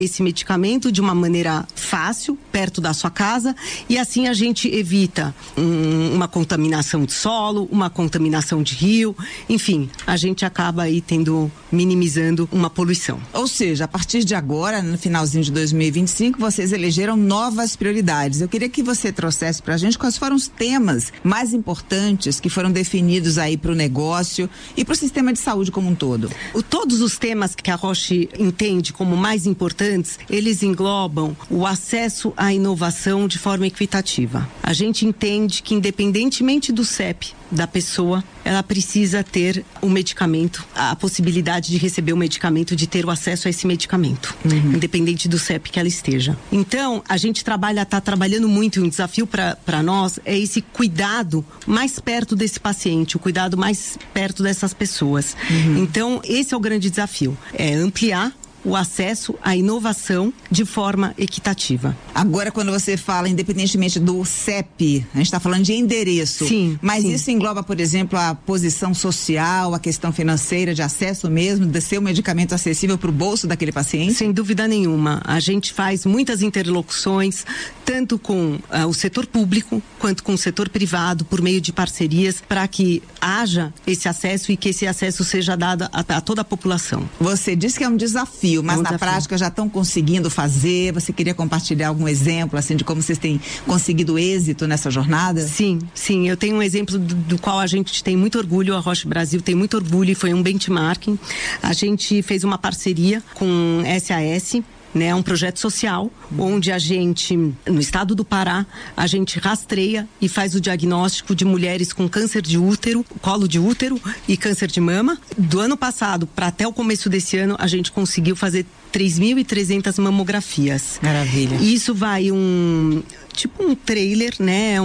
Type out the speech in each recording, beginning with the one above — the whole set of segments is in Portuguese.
esse medicamento de uma maneira fácil, perto da sua casa, e assim a gente evita uma contaminação de solo, uma contaminação de rio, enfim, a gente acaba aí minimizando uma poluição. Ou seja, a partir de agora, no finalzinho de 2025, vocês elegeram novas prioridades. Eu queria que você trouxesse pra gente quais foram os temas mais importantes que foram definidos aí para o negócio e para o sistema de saúde como um todo. Todos os temas que a Roche entende como mais importantes, eles englobam o acesso à inovação de forma equitativa. A gente entende que, independentemente do CEP da pessoa, ela precisa ter o medicamento, a possibilidade de receber o medicamento, de ter o acesso a esse medicamento, independente do CEP que ela esteja. Então, a gente está trabalhando muito, e um desafio para nós é esse cuidado mais perto desse paciente, o cuidado mais perto dessas pessoas. Então, esse é o grande desafio, é ampliar o acesso à inovação de forma equitativa. Agora, quando você fala, independentemente do CEP, a gente está falando de endereço. Sim. Mas sim. Isso engloba, por exemplo, a posição social, a questão financeira, de acesso mesmo, de ser um medicamento acessível para o bolso daquele paciente? Sem dúvida nenhuma. A gente faz muitas interlocuções, tanto com o setor público, quanto com o setor privado, por meio de parcerias, para que haja esse acesso e que esse acesso seja dado a toda a população. Você disse que é um desafio, mas na prática já estão conseguindo fazer. Você queria compartilhar algum exemplo assim de como vocês têm conseguido êxito nessa jornada? Sim, eu tenho um exemplo do qual a gente tem muito orgulho, a Roche Brasil tem muito orgulho, e foi um benchmarking. A gente fez uma parceria com SAS, né, um projeto social, onde a gente, no estado do Pará, a gente rastreia e faz o diagnóstico de mulheres com câncer de útero, colo de útero e câncer de mama. Do ano passado para até o começo desse ano, a gente conseguiu fazer 3.300 mamografias. Maravilha. Isso vai tipo um trailer, né?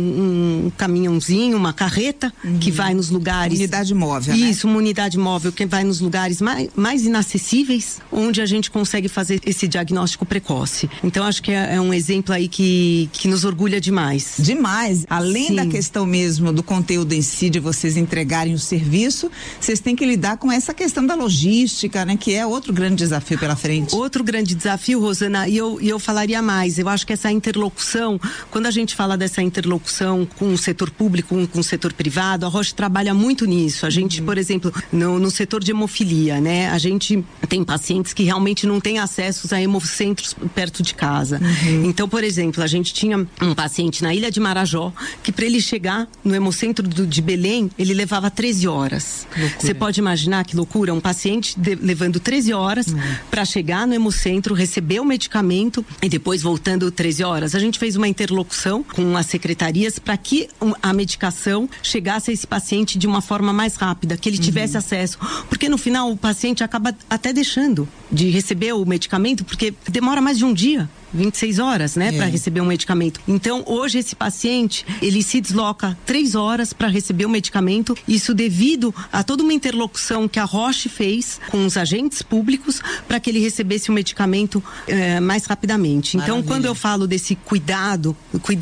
Um caminhãozinho, uma carreta que vai nos lugares... Unidade móvel, Isso, uma unidade móvel que vai nos lugares mais inacessíveis, onde a gente consegue fazer esse diagnóstico precoce. Então, acho que é um exemplo aí que nos orgulha demais. Demais. Além Sim. da questão mesmo do conteúdo em si, de vocês entregarem o serviço, vocês têm que lidar com essa questão da logística, né? Que é outro grande desafio pela frente. Outro grande desafio, Rosana, e eu falaria mais. Eu acho que essa interlocução, quando a gente fala dessa interlocução com o setor público, com o setor privado, a Roche trabalha muito nisso. A gente, por exemplo, no setor de hemofilia, né? A gente tem pacientes que realmente não têm acesso a hemocentros perto de casa. Então, por exemplo, a gente tinha um paciente na Ilha de Marajó, que para ele chegar no hemocentro de Belém, ele levava 13 horas. Você pode imaginar que loucura? Um paciente levando 13 horas para chegar no hemocentro, receber o medicamento e depois voltando 13 horas. A gente fez uma interlocução com as secretarias para que a medicação chegasse a esse paciente de uma forma mais rápida, que ele tivesse acesso. Porque no final o paciente acaba até deixando de receber o medicamento, porque demora mais de um dia. 26 horas, né, para receber um medicamento. Então, hoje esse paciente, ele se desloca 3 horas para receber o medicamento, isso devido a toda uma interlocução que a Roche fez com os agentes públicos para que ele recebesse o medicamento mais rapidamente. Então, Maravilha. quando eu falo desse cuidado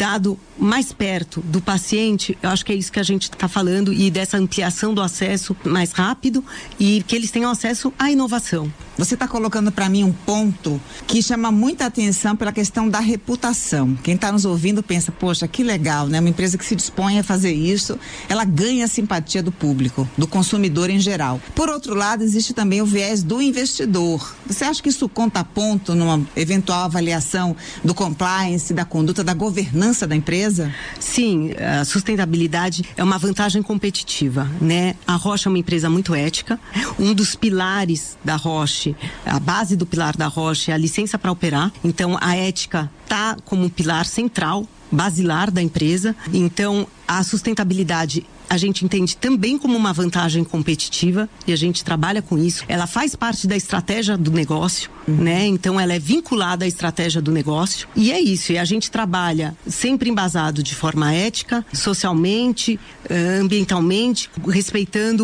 mais perto do paciente, eu acho que é isso que a gente está falando, e dessa ampliação do acesso mais rápido e que eles tenham acesso à inovação. Você está colocando para mim um ponto que chama muita atenção pela questão da reputação. Quem está nos ouvindo pensa, poxa, que legal, né? Uma empresa que se dispõe a fazer isso, ela ganha a simpatia do público, do consumidor em geral. Por outro lado, existe também o viés do investidor. Você acha que isso conta ponto numa eventual avaliação do compliance, da conduta, da governança da empresa? Sim, a sustentabilidade é uma vantagem competitiva, né? A Roche é uma empresa muito ética. Um dos pilares da Roche, a base do pilar da Roche é a licença para operar. Então, a ética está como um pilar central, basilar da empresa. Então, a sustentabilidade a gente entende também como uma vantagem competitiva, e a gente trabalha com isso. Ela faz parte da estratégia do negócio, né? Então ela é vinculada à estratégia do negócio, e é isso, e a gente trabalha sempre embasado de forma ética, socialmente, ambientalmente, respeitando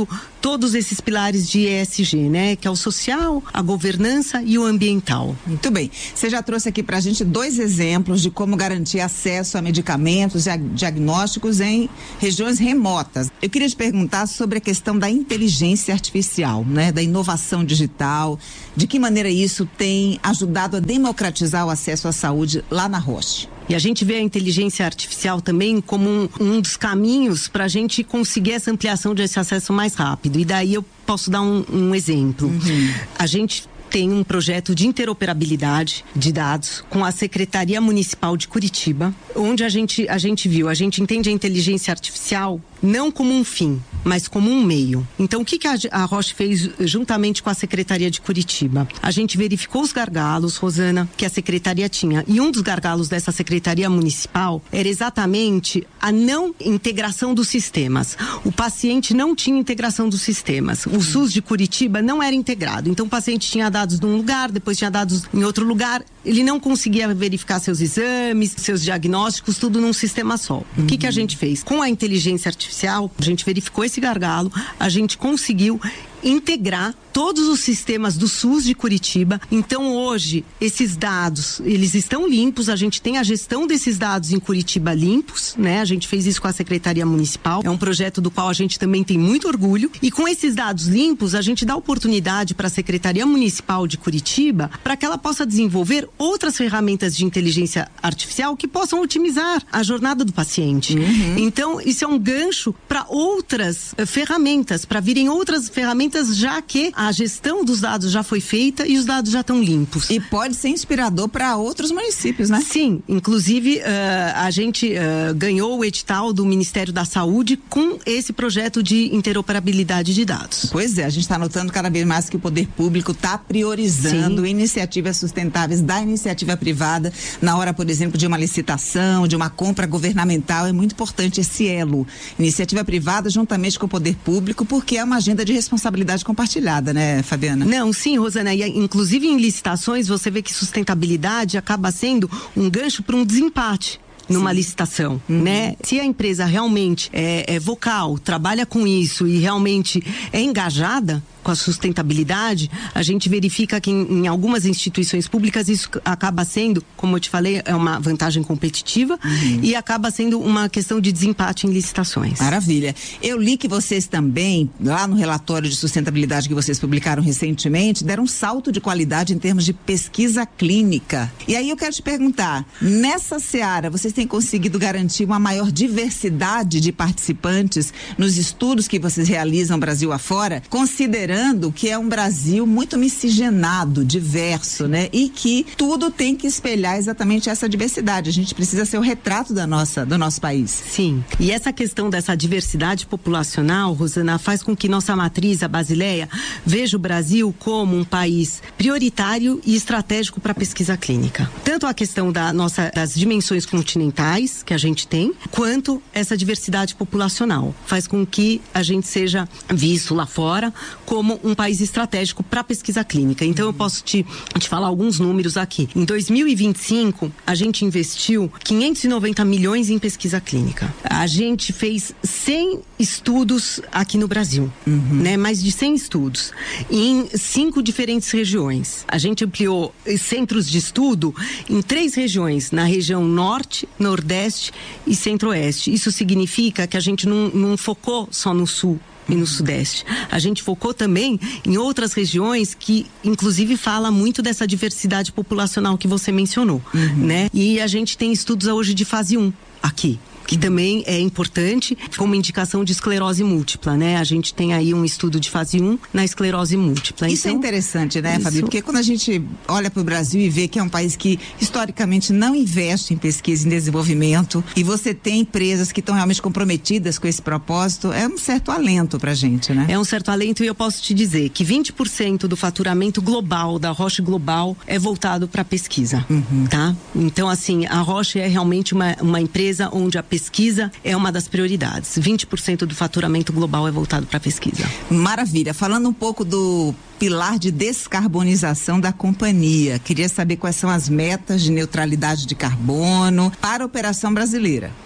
todos esses pilares de ESG, né? Que é o social, a governança e o ambiental. Muito bem. Você já trouxe aqui pra gente 2 exemplos de como garantir acesso a medicamentos e diagnósticos em regiões remotas. Eu queria te perguntar sobre a questão da inteligência artificial, né? Da inovação digital, de que maneira isso tem ajudado a democratizar o acesso à saúde lá na Roche. E a gente vê a inteligência artificial também como um dos caminhos para a gente conseguir essa ampliação desse acesso mais rápido. E daí eu posso dar um exemplo. A gente tem um projeto de interoperabilidade de dados com a Secretaria Municipal de Curitiba, onde a gente entende a inteligência artificial não como um fim, mas como um meio. Então, o que a Roche fez juntamente com a Secretaria de Curitiba? A gente verificou os gargalos, Rosana, que a Secretaria tinha. E um dos gargalos dessa Secretaria Municipal era exatamente a não integração dos sistemas. O paciente não tinha integração dos sistemas. O SUS de Curitiba não era integrado. Então, o paciente tinha dados num lugar, depois tinha dados em outro lugar. Ele não conseguia verificar seus exames, seus diagnósticos, tudo num sistema só. O que a gente fez? Com a inteligência artificial, a gente verificou esse gargalo, a gente conseguiu integrar todos os sistemas do SUS de Curitiba. Então, hoje, esses dados, eles estão limpos, a gente tem a gestão desses dados em Curitiba limpos, né? A gente fez isso com a Secretaria Municipal, é um projeto do qual a gente também tem muito orgulho, e com esses dados limpos, a gente dá oportunidade para a Secretaria Municipal de Curitiba, para que ela possa desenvolver outras ferramentas de inteligência artificial que possam otimizar a jornada do paciente. Então, isso é um gancho para outras ferramentas, para virem outras ferramentas, já que a gestão dos dados já foi feita e os dados já estão limpos. E pode ser inspirador para outros municípios, né? Sim, inclusive a gente ganhou o edital do Ministério da Saúde com esse projeto de interoperabilidade de dados. Pois é, a gente está notando cada vez mais que o poder público está priorizando iniciativas sustentáveis da iniciativa privada na hora, por exemplo, de uma licitação, de uma compra governamental. É muito importante esse elo. Iniciativa privada juntamente com o poder público, porque é uma agenda de responsabilidade compartilhada, né, Fabiana? Não, sim, Rosana, e inclusive em licitações você vê que sustentabilidade acaba sendo um gancho para um desempate numa licitação, né? Se a empresa realmente é vocal, trabalha com isso e realmente é engajada com a sustentabilidade, a gente verifica que em algumas instituições públicas isso acaba sendo, como eu te falei, é uma vantagem competitiva e acaba sendo uma questão de desempate em licitações. Maravilha. Eu li que vocês também, lá no relatório de sustentabilidade que vocês publicaram recentemente, deram um salto de qualidade em termos de pesquisa clínica. E aí eu quero te perguntar, nessa seara, vocês têm conseguido garantir uma maior diversidade de participantes nos estudos que vocês realizam Brasil afora, considerando que é um Brasil muito miscigenado, diverso, né? E que tudo tem que espelhar exatamente essa diversidade. A gente precisa ser o retrato do nosso país. Sim. E essa questão dessa diversidade populacional, Rosana, faz com que nossa matriz, a Basileia, veja o Brasil como um país prioritário e estratégico para a pesquisa clínica. Tanto a questão das dimensões continentais que a gente tem, quanto essa diversidade populacional. Faz com que a gente seja visto lá fora como um país estratégico para pesquisa clínica. Então eu posso te falar alguns números aqui. Em 2025, a gente investiu 590 milhões em pesquisa clínica. A gente fez 100 estudos aqui no Brasil, né? Mais de 100 estudos em 5 diferentes regiões. A gente ampliou centros de estudo em 3 regiões, na região Norte, Nordeste e Centro-Oeste. Isso significa que a gente não focou só no Sul e no Sudeste. A gente focou também em outras regiões que, inclusive, fala muito dessa diversidade populacional que você mencionou, né? E a gente tem estudos hoje de fase 1 aqui, que também é importante como indicação de esclerose múltipla, né? A gente tem aí um estudo de fase 1 na esclerose múltipla. Isso então, é interessante, né, Fabi? Porque quando a gente olha para o Brasil e vê que é um país que historicamente não investe em pesquisa e desenvolvimento, e você tem empresas que estão realmente comprometidas com esse propósito, é um certo alento para a gente, né? É um certo alento, e eu posso te dizer que 20% do faturamento global da Roche Global é voltado para pesquisa, tá? Então, assim, a Roche é realmente uma empresa onde a pesquisa é uma das prioridades. 20% do faturamento global é voltado para pesquisa. Maravilha. Falando um pouco do pilar de descarbonização da companhia, queria saber quais são as metas de neutralidade de carbono para a operação brasileira.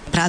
Para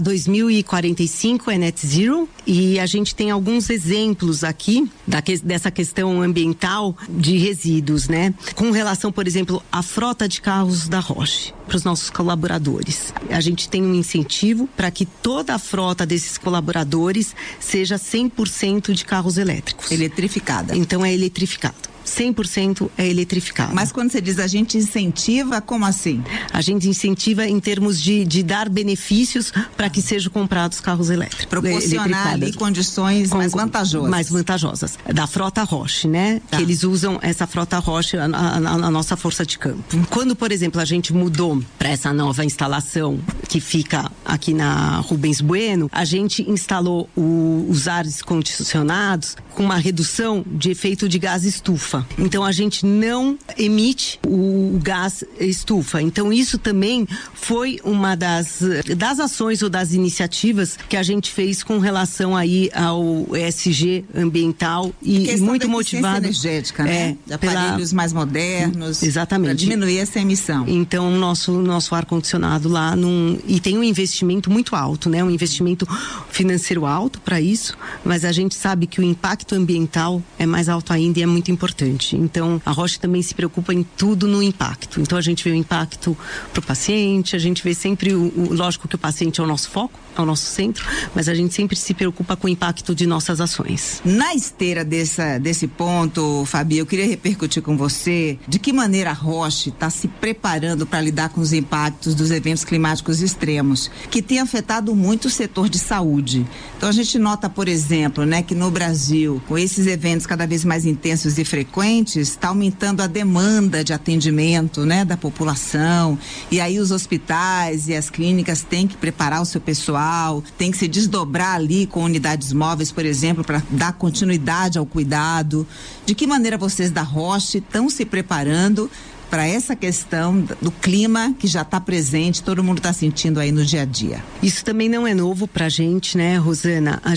2045 é net zero, e a gente tem alguns exemplos aqui dessa questão ambiental de resíduos, né? Com relação, por exemplo, à frota de carros da Roche, para os nossos colaboradores. A gente tem um incentivo para que toda a frota desses colaboradores seja 100% de carros elétricos. Eletrificada. Então é eletrificado. 100% é eletrificado. Mas quando você diz a gente incentiva, como assim? A gente incentiva em termos de dar benefícios para que sejam comprados carros elétricos. Proporcionar ali condições mais vantajosas. Mais vantajosas. Da frota Roche, né? Tá. Que eles usam essa frota Roche, a nossa força de campo. Quando, por exemplo, a gente mudou para essa nova instalação que fica aqui na Rubens Bueno, a gente instalou os ares condicionados com uma redução de efeito de gás estufa. Então a gente não emite o gás estufa. Então isso também foi uma das ações ou das iniciativas que a gente fez com relação aí ao ESG ambiental e muito motivado. Energética, né? De aparelhos mais modernos. Exatamente. Para diminuir essa emissão. Então nosso ar condicionado lá e tem um investimento muito alto, né? Um investimento financeiro alto para isso, mas a gente sabe que o impacto ambiental é mais alto ainda e é muito importante. Então, a Roche também se preocupa em tudo no impacto. Então, a gente vê o impacto para o paciente, a gente vê sempre lógico que o paciente é o nosso foco, é o nosso centro, mas a gente sempre se preocupa com o impacto de nossas ações. Na esteira desse ponto, Fabi, eu queria repercutir com você de que maneira a Roche está se preparando para lidar com os impactos dos eventos climáticos extremos, que tem afetado muito o setor de saúde. Então, a gente nota, por exemplo, né, que no Brasil, com esses eventos cada vez mais intensos e frequentes, está aumentando a demanda de atendimento, né, da população, e aí os hospitais e as clínicas têm que preparar o seu pessoal, tem que se desdobrar ali com unidades móveis, por exemplo, para dar continuidade ao cuidado. De que maneira vocês da Roche estão se preparando para essa questão do clima que já está presente, todo mundo está sentindo aí no dia a dia? Isso também não é novo para a gente, né, Rosana? A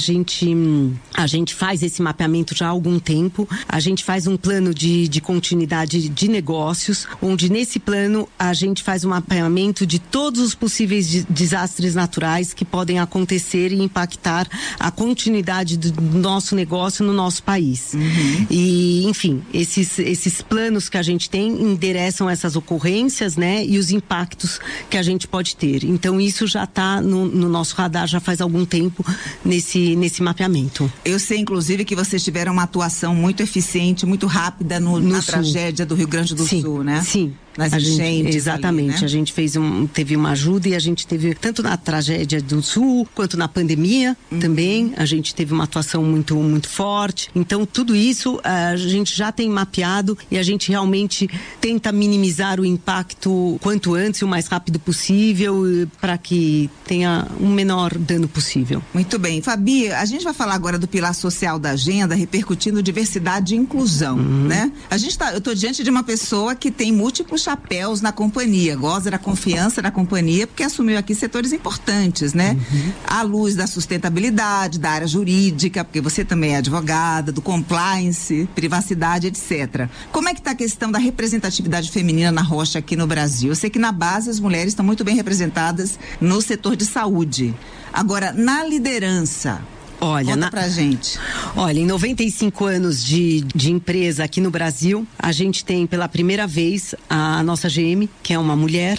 gente faz esse mapeamento já há algum tempo. A gente faz um plano de continuidade de negócios, onde nesse plano a gente faz um mapeamento de todos os possíveis desastres naturais que podem acontecer e impactar a continuidade do nosso negócio no nosso país. Uhum. E, enfim, esses planos que a gente tem endereçam essas ocorrências, né, e os impactos que a gente pode ter. Então isso já está no nosso radar já faz algum tempo nesse mapeamento. Eu sei, inclusive, que vocês tiveram uma atuação muito eficiente, muito rápida na tragédia do Rio Grande do Sul, né? Sim. Nas enchentes. Exatamente. Ali, né? A gente teve uma ajuda e a gente teve, tanto na tragédia do Sul, quanto na pandemia também, a gente teve uma atuação muito, muito forte. Então, tudo isso a gente já tem mapeado e a gente realmente tenta minimizar o impacto quanto antes, o mais rápido possível, para que tenha um menor dano possível. Muito bem. Fabi, a gente vai falar agora do pilar social da agenda, repercutindo diversidade e inclusão, né? Eu estou diante de uma pessoa que tem múltiplos chapéus na companhia, goza da confiança da companhia, porque assumiu aqui setores importantes, né? À luz da sustentabilidade, da área jurídica, porque você também é advogada, do compliance, privacidade, etc. Como é que está a questão da representatividade feminina na Roche aqui no Brasil? Eu sei que na base as mulheres estão muito bem representadas no setor de saúde. Agora, na liderança, conta pra gente. Olha, em 95 anos de empresa aqui no Brasil, a gente tem pela primeira vez a nossa GM, que é uma mulher,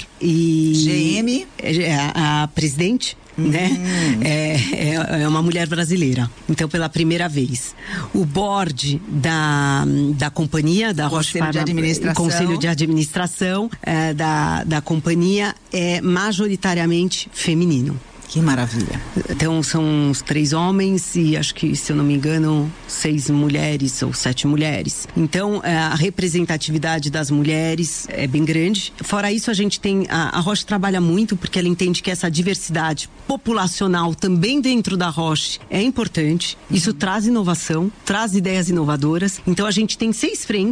e GM? É a presidente, né? É uma mulher brasileira. Então, pela primeira vez. O board da companhia, da Roche Pharma, Conselho de Administração da companhia é majoritariamente feminino. Que maravilha. Então são os 3 homens e acho que, se eu não me engano, 6 mulheres ou 7 mulheres. Então a representatividade das mulheres é bem grande. Fora isso, a gente tem, a Roche trabalha muito porque ela entende que essa diversidade populacional também dentro da Roche é importante. Isso traz inovação, traz ideias inovadoras. Então a gente tem 6 frentes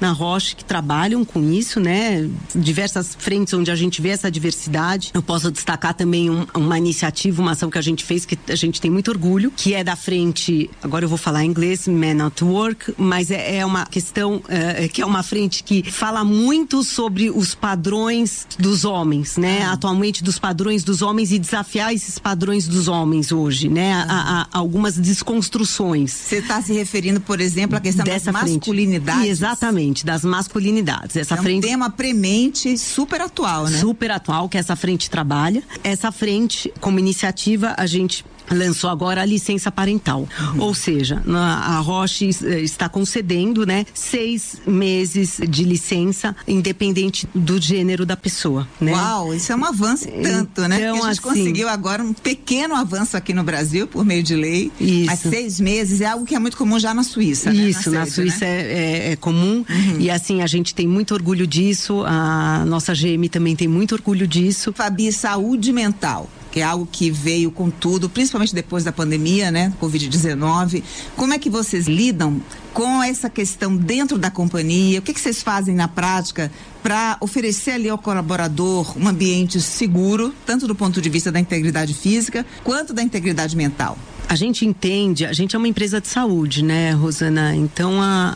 na Roche que trabalham com isso, né? Diversas frentes onde a gente vê essa diversidade. Eu posso destacar também uma iniciativa, uma ação que a gente fez, que a gente tem muito orgulho, que é da frente, agora eu vou falar em inglês, Men at Work, mas é uma questão que é uma frente que fala muito sobre os padrões dos homens, né? Atualmente dos padrões dos homens e desafiar esses padrões dos homens hoje, né? A algumas desconstruções. Você está se referindo, por exemplo, à questão das masculinidades? Exatamente, das masculinidades. Essa frente um tema premente super atual, né? Super atual, que essa frente trabalha. Essa frente, como iniciativa, a gente lançou agora a licença parental. Ou seja, a Roche está concedendo, né, 6 meses de licença, independente do gênero da pessoa, né? Uau, isso é um avanço tanto, né? Então, porque a gente conseguiu agora um pequeno avanço aqui no Brasil, por meio de lei. Isso. Mas 6 meses é algo que é muito comum já na Suíça, né? Isso, na Suíça, né? é comum. E assim, a gente tem muito orgulho disso, a nossa GM também tem muito orgulho disso. Fabi, saúde mental, que é algo que veio com tudo, principalmente depois da pandemia, né? Covid-19. Como é que vocês lidam com essa questão dentro da companhia? O que vocês fazem na prática para oferecer ali ao colaborador um ambiente seguro, tanto do ponto de vista da integridade física, quanto da integridade mental? A gente entende, a gente é uma empresa de saúde, né, Rosana? Então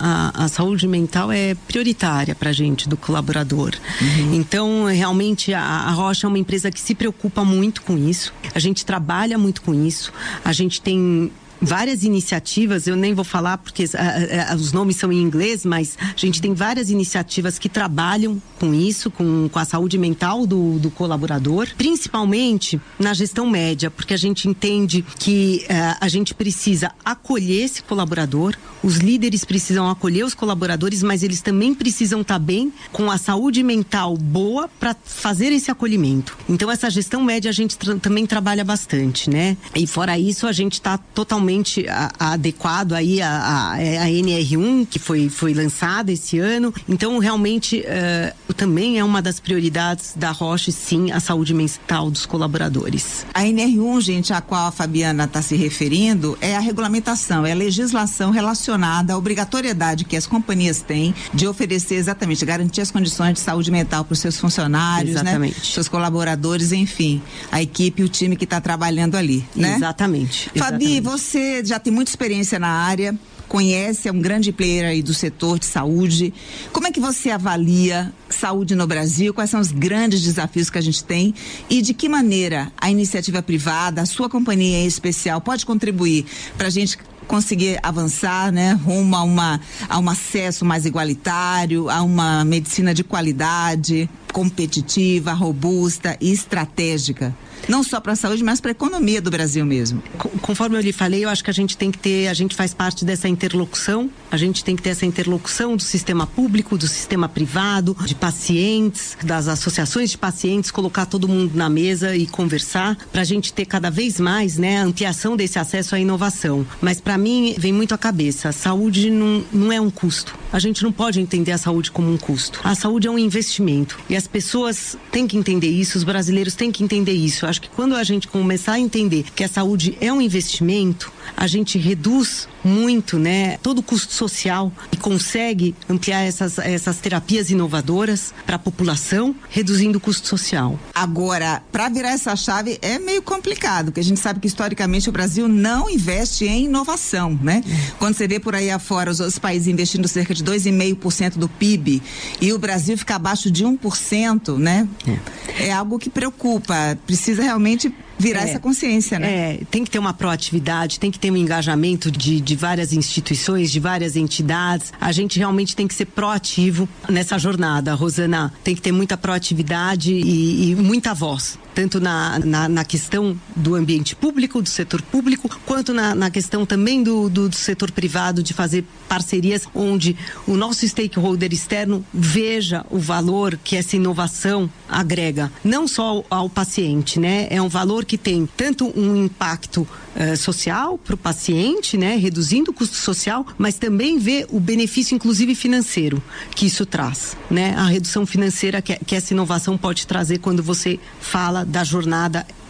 a saúde mental é prioritária pra gente, do colaborador. Então, realmente, a Roche é uma empresa que se preocupa muito com isso. A gente trabalha muito com isso. A gente tem várias iniciativas, eu nem vou falar porque os nomes são em inglês, mas a gente tem várias iniciativas que trabalham com isso, com a saúde mental do colaborador, principalmente na gestão média, porque a gente entende que a gente precisa acolher esse colaborador, os líderes precisam acolher os colaboradores, mas eles também precisam estar bem, com a saúde mental boa para fazer esse acolhimento. Então essa gestão média a gente também trabalha bastante, né? E fora isso, a gente está totalmente adequado aí a NR1, que foi lançada esse ano. Então, realmente, também é uma das prioridades da Roche, sim, a saúde mental dos colaboradores. A NR1, gente, a qual a Fabiana está se referindo, é a regulamentação, é a legislação relacionada à obrigatoriedade que as companhias têm de oferecer exatamente, garantir as condições de saúde mental para os seus funcionários, exatamente, né? Seus colaboradores, enfim, a equipe e o time que está trabalhando ali, né? Exatamente. Fabi, você já tem muita experiência na área, conhece, é um grande player aí do setor de saúde. Como é que você avalia saúde no Brasil? Quais são os grandes desafios que a gente tem? E de que maneira a iniciativa privada, a sua companhia em especial, pode contribuir para a gente conseguir avançar, né, rumo a um acesso mais igualitário, a uma medicina de qualidade, competitiva, robusta e estratégica? Não só para a saúde, mas para a economia do Brasil mesmo. Conforme eu lhe falei, eu acho que a gente faz parte dessa interlocução, a gente tem que ter essa interlocução do sistema público, do sistema privado, de pacientes, das associações de pacientes, colocar todo mundo na mesa e conversar, para a gente ter cada vez mais, né, a ampliação desse acesso à inovação. Mas para mim, vem muito à cabeça, a saúde não é um custo. A gente não pode entender a saúde como um custo. A saúde é um investimento. E as pessoas têm que entender isso, os brasileiros têm que entender isso. Eu acho que quando a gente começar a entender que a saúde é um investimento, a gente reduz muito, né, todo o custo social e consegue ampliar essas terapias inovadoras para a população, reduzindo o custo social. Agora, para virar essa chave é meio complicado, porque a gente sabe que historicamente o Brasil não investe em inovação, né? Quando você vê por aí afora os outros países investindo cerca de 2,5% do PIB e o Brasil fica abaixo de 1%, né? É algo que preocupa, precisa realmente virar essa consciência, né? Tem que ter uma proatividade, tem que ter um engajamento de várias instituições, de várias entidades. A gente realmente tem que ser proativo nessa jornada, Rosana. Tem que ter muita proatividade e muita voz, tanto na questão do ambiente público, do setor público, quanto na questão também do setor privado, de fazer parcerias onde o nosso stakeholder externo veja o valor que essa inovação agrega, não só ao paciente, né? É um valor que tem tanto um impacto social para o paciente, né? Reduzindo o custo social, mas também vê o benefício, inclusive financeiro, que isso traz, né? A redução financeira que essa inovação pode trazer quando você fala da jornada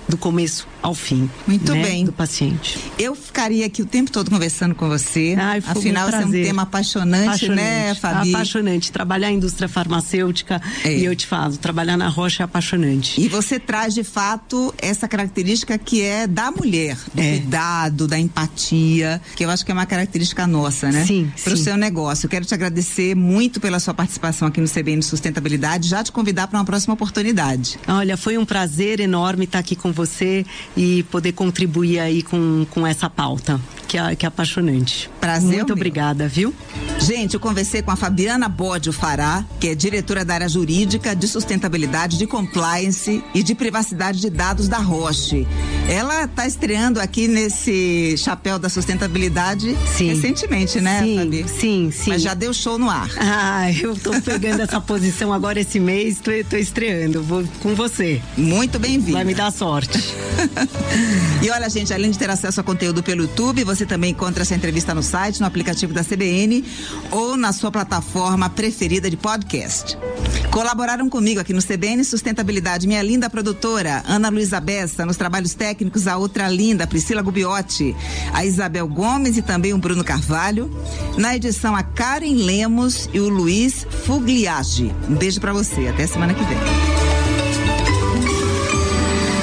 do começo ao fim. Muito bem. Do paciente. Eu ficaria aqui o tempo todo conversando com você. Afinal, esse é um tema apaixonante, né, Fabi? Apaixonante. Trabalhar a indústria farmacêutica, e eu te falo, trabalhar na Roche é apaixonante. E você traz, de fato, essa característica que é da mulher, do cuidado, da empatia, que eu acho que é uma característica nossa, né? Sim, para o seu negócio. Eu quero te agradecer muito pela sua participação aqui no CBN Sustentabilidade, já te convidar para uma próxima oportunidade. Olha, foi um prazer enorme estar aqui com você e poder contribuir aí com essa pauta, que é apaixonante. Prazer. Muito obrigada, viu? Gente, eu conversei com a Fabiana Bódio Fará, que é diretora da área jurídica de sustentabilidade, de compliance e de privacidade de dados da Roche. Ela está estreando aqui nesse chapéu da sustentabilidade recentemente, né, Fabi? Sim. Mas já deu show no ar. Eu estou pegando essa posição agora esse mês, tô estreando, vou com você. Muito bem-vindo. Vai me dar sorte. E olha, gente, além de ter acesso a conteúdo pelo YouTube, você também encontra essa entrevista no site, no aplicativo da CBN ou na sua plataforma preferida de podcast. Colaboraram comigo aqui no CBN Sustentabilidade minha linda produtora Ana Luísa Bessa, nos trabalhos técnicos a outra linda Priscila Gubiotti, a Isabel Gomes e também o Bruno Carvalho, na edição a Karen Lemos e o Luiz Fugliaggi. Um beijo pra você, até semana que vem.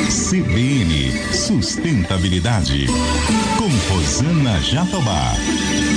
CBN Sustentabilidade, com Rosana Jatobá.